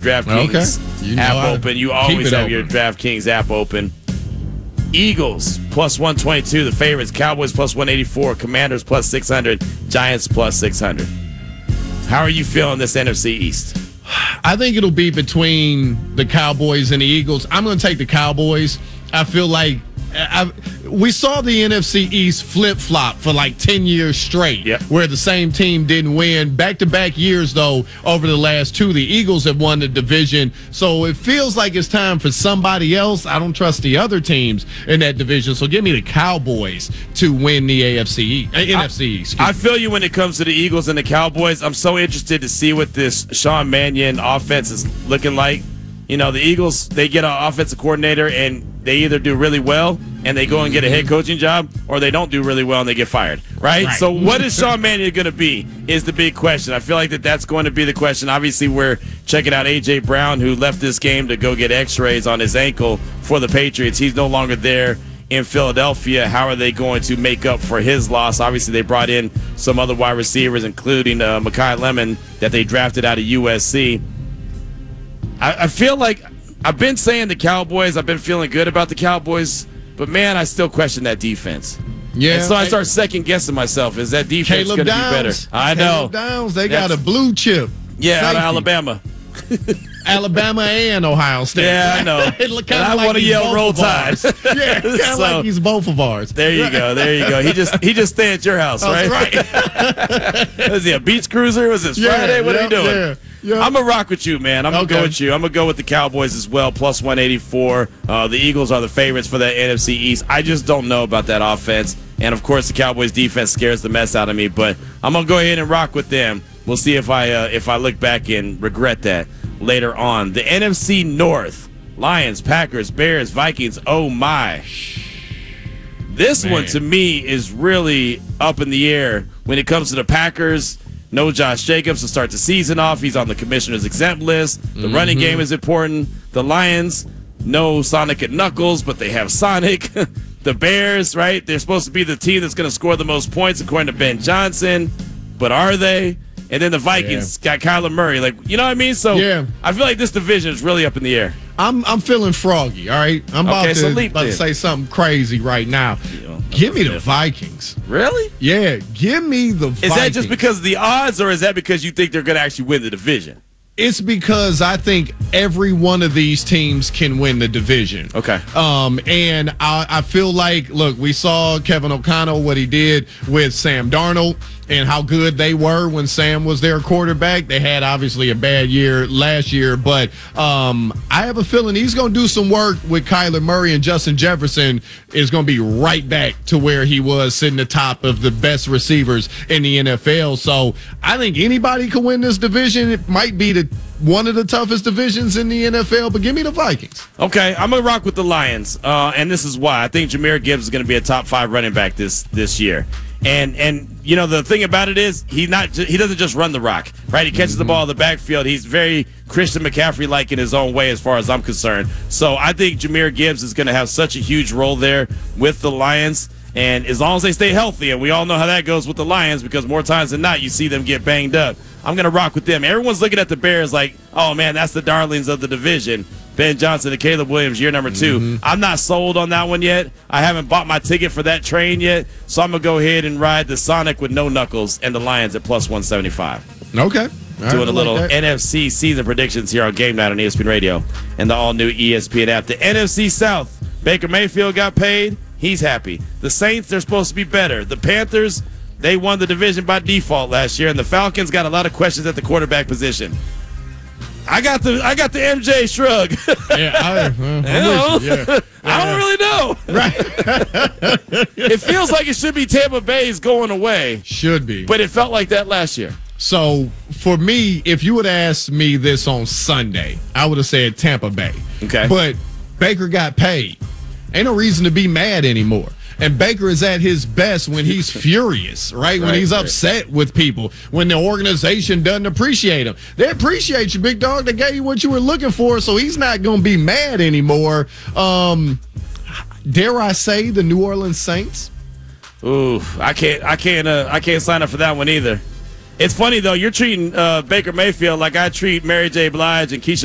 DraftKings app open. You always have your DraftKings app open. Eagles plus 122, the favorites. Cowboys plus 184, Commanders plus 600, Giants plus 600. How are you feeling this NFC East? I think it'll be between the Cowboys and the Eagles. I'm going to take the Cowboys. I feel like we saw the NFC East flip-flop for like 10 years straight, where the same team didn't win. Back-to-back years, though, over the last two, the Eagles have won the division. So it feels like it's time for somebody else. I don't trust the other teams in that division. So give me the Cowboys to win the NFC East. I feel you when it comes to the Eagles and the Cowboys. I'm so interested to see what this Sean Mannion offense is looking like. You know, the Eagles, they get an offensive coordinator and they either do really well and they go and get a head coaching job, or they don't do really well and they get fired, right? So what is Sean Mannion going to be is the big question. I feel like that's going to be the question. Obviously, we're checking out A.J. Brown, who left this game to go get x-rays on his ankle for the Patriots. He's no longer there in Philadelphia. How are they going to make up for his loss? Obviously, they brought in some other wide receivers, including Mekhi Lemon, that they drafted out of USC. I feel like I've been saying the Cowboys. I've been feeling good about the Cowboys, but, man, I still question that defense. Yeah. And so I start second-guessing myself. Is that defense going to be better? I know. Caleb Downs, they got a blue chip. Yeah, out of Alabama. Alabama and Ohio State. Yeah, I know. And I want to yell Roll Tide. Yeah, kind of like he's both of ours. There you go. He just stay at your house, right? That's right. Was he a beach cruiser? Was it Friday? What are you doing? Yeah. I'm going to rock with you, man. I'm going to go with you. I'm going to go with the Cowboys as well, plus 184. The Eagles are the favorites for the NFC East. I just don't know about that offense. And, of course, the Cowboys defense scares the mess out of me. But I'm going to go ahead and rock with them. We'll see if I look back and regret that later on. The NFC North, Lions, Packers, Bears, Vikings, oh my. This one to me is really up in the air when it comes to the Packers. No Josh Jacobs to start the season off. He's on the commissioner's exempt list. The running game is important. The Lions, no Sonic and Knuckles, but they have Sonic. The Bears, right? They're supposed to be the team that's going to score the most points according to Ben Johnson, but are they? And then the Vikings got Kyler Murray. Like, you know what I mean? So I feel like this division is really up in the air. I'm feeling froggy, all right? I'm about to say something crazy right now. Give me the Vikings. Really? Yeah, give me the Vikings. Is that just because of the odds, or is that because you think they're going to actually win the division? It's because I think every one of these teams can win the division. Okay. And I feel like, look, we saw Kevin O'Connell, what he did with Sam Darnold and how good they were when Sam was their quarterback. They had obviously a bad year last year, but I have a feeling he's going to do some work with Kyler Murray, and Justin Jefferson is going to be right back to where he was, sitting atop of the best receivers in the NFL. So I think anybody can win this division. It might be one of the toughest divisions in the NFL, but give me the Vikings. Okay, I'm going to rock with the Lions, and this is why. I think Jahmyr Gibbs is going to be a top 5 running back this year. And you know, the thing about it is he doesn't just run the rock, right? He catches the ball in the backfield. He's very Christian McCaffrey-like in his own way as far as I'm concerned. So I think Jahmyr Gibbs is going to have such a huge role there with the Lions. And as long as they stay healthy, and we all know how that goes with the Lions, because more times than not you see them get banged up, I'm going to rock with them. Everyone's looking at the Bears like, oh, man, that's the darlings of the division. Ben Johnson and Caleb Williams, year number 2. I'm not sold on that one yet. I haven't bought my ticket for that train yet, so I'm going to go ahead and ride the Sonic with no Knuckles and the Lions at plus 175. Okay. Doing a little NFC season predictions here on Game Night on ESPN Radio and the all-new ESPN app. The NFC South, Baker Mayfield got paid. He's happy. The Saints, they're supposed to be better. The Panthers, they won the division by default last year, and the Falcons got a lot of questions at the quarterback position. I got the MJ shrug. I don't really know. Right. It feels like it should be Tampa Bay's going away. Should be. But it felt like that last year. So, for me, if you would ask me this on Sunday, I would have said Tampa Bay. Okay. But Baker got paid. Ain't no reason to be mad anymore. And Baker is at his best when he's furious, right? When he's upset with people, when the organization doesn't appreciate him. They appreciate you, big dog. They gave you what you were looking for, so he's not going to be mad anymore. Dare I say the New Orleans Saints? Ooh, I can't sign up for that one either. It's funny, though. You're treating Baker Mayfield like I treat Mary J. Blige and Keisha